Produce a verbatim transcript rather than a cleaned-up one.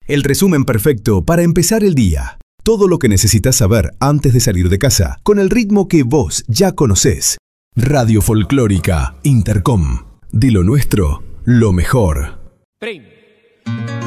El resumen perfecto para empezar el día. Todo lo que necesitas saber antes de salir de casa, con el ritmo que vos ya conocés. Radio Folclórica Intercom. De lo nuestro, lo mejor. Trin.